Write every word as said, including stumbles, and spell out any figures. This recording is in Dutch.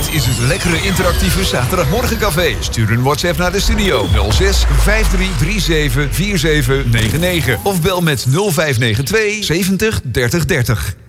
Dit is het lekkere interactieve zaterdagmorgencafé. Stuur een WhatsApp naar de studio nul zes vijf drie drie zeven vier zeven negen negen of bel met nul vijf negen twee zeventig dertig dertig.